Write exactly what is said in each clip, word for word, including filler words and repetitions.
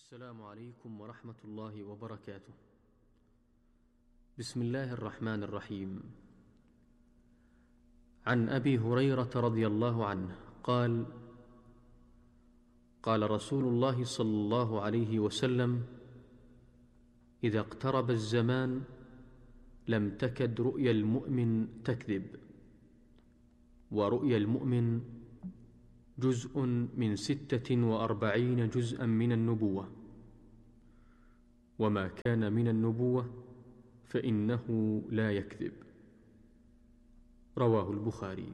السلام عليكم ورحمة الله وبركاته. بسم الله الرحمن الرحيم. عن أبي هريرة رضي الله عنه قال: قال رسول الله صلى الله عليه وسلم: إذا اقترب الزمان لم تكد رؤيا المؤمن تكذب، ورؤيا المؤمن جزء من ستة وأربعين جزءا من النبوة، وما كان من النبوة فإنه لا يكذب. رواه البخاري.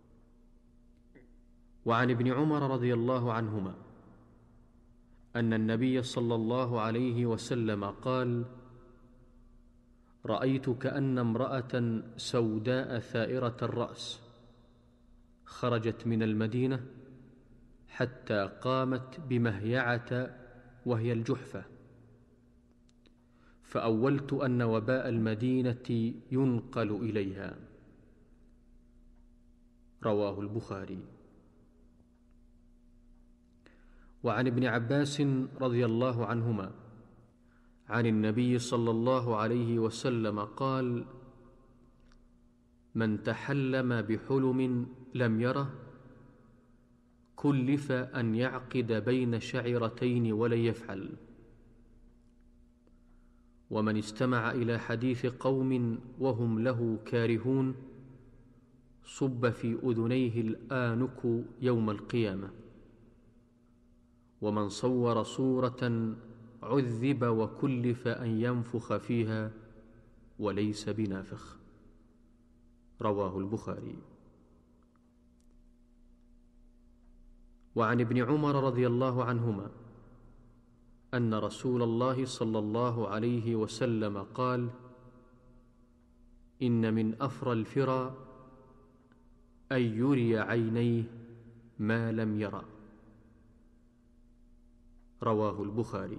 وعن ابن عمر رضي الله عنهما أن النبي صلى الله عليه وسلم قال: رأيت كأن امرأة سوداء ثائرة الرأس خرجت من المدينة حتى قامت بمهيعة وهي الجحفة، فأولت أن وباء المدينة ينقل إليها. رواه البخاري. وعن ابن عباس رضي الله عنهما عن النبي صلى الله عليه وسلم قال: من تحلم بحلم لم يره كلف أن يعقد بين شعرتين ولن يفعل. ومن استمع إلى حديث قوم وهم له كارهون صب في أذنيه الآنك يوم القيامة. ومن صور صورة عذب وكلف أن ينفخ فيها وليس بنافخ. رواه البخاري. وعن ابن عمر رضي الله عنهما أن رسول الله صلى الله عليه وسلم قال: إن من أفرى الفرى أن يري عينيه ما لم يرى. رواه البخاري.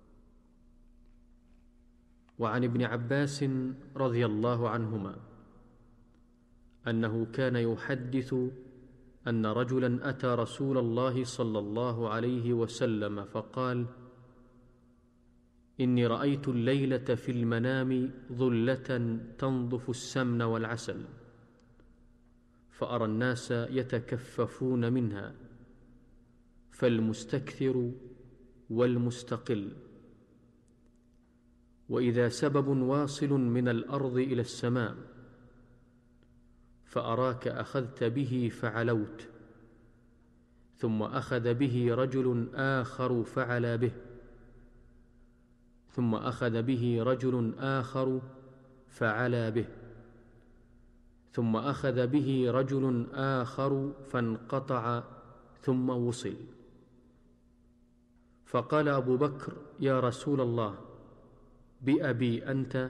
وعن ابن عباس رضي الله عنهما أنه كان يحدث أن رجلا أتى رسول الله صلى الله عليه وسلم فقال: إني رأيت الليلة في المنام ظلة تنضف السمن والعسل، فأرى الناس يتكففون منها، فالمستكثر والمستقل، وإذا سبب واصل من الأرض إلى السماء فأراك أخذت به فعلوت، ثم أخذ به رجل آخر فعلى به، ثم أخذ به رجل آخر فعلى به، ثم أخذ به رجل آخر فانقطع ثم وصل. فقال أبو بكر: يا رسول الله، بأبي أنت،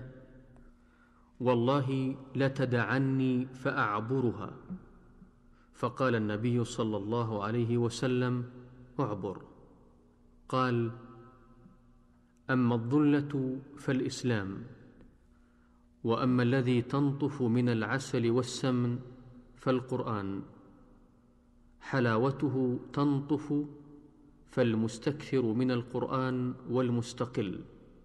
والله لتدعني فأعبرها. فقال النبي صلى الله عليه وسلم: اعبر. قال: أما الظلة فالإسلام، وأما الذي تنطف من العسل والسمن فالقرآن، حلاوته تنطف، فالمستكثر من القرآن والمستقل.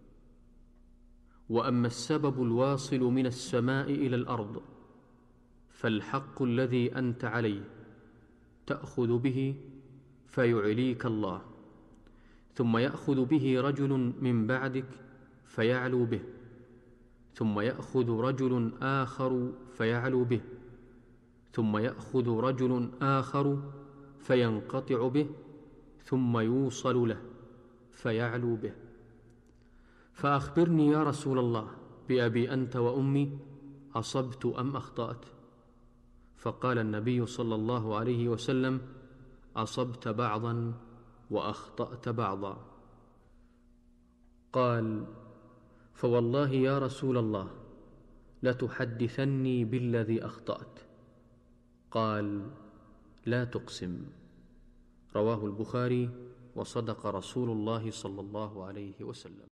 وأما السبب الواصل من السماء إلى الأرض فالحق الذي أنت عليه تأخذ به فيعليك الله، ثم يأخذ به رجل من بعدك فيعلو به، ثم يأخذ رجل آخر فيعلو به، ثم يأخذ رجل آخر فينقطع به، ثم يوصل له فيعلو به. فأخبرني يا رسول الله، بأبي أنت وأمي، أصبت أم أخطأت؟ فقال النبي صلى الله عليه وسلم: أصبت بعضا وأخطأت بعضا. قال: فوالله يا رسول الله لتحدثني بالذي أخطأت. قال: لا تقسم. رواه البخاري. وصدق رسول الله صلى الله عليه وسلم.